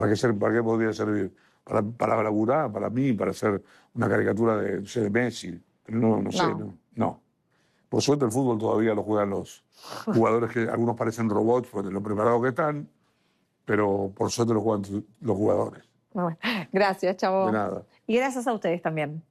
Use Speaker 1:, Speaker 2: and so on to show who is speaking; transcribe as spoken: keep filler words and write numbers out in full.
Speaker 1: ¿Para qué, ser, para qué podría servir? Para, para laburar, para mí, para hacer una caricatura de, no sé, de Messi. Pero no, no sé,
Speaker 2: No.
Speaker 1: no. no. Por suerte el fútbol todavía lo juegan los jugadores que algunos parecen robots por lo preparados que están, pero por suerte lo juegan los jugadores.
Speaker 2: Bueno, gracias,
Speaker 1: De
Speaker 2: Chavo.
Speaker 1: nada.
Speaker 2: Y gracias a ustedes también.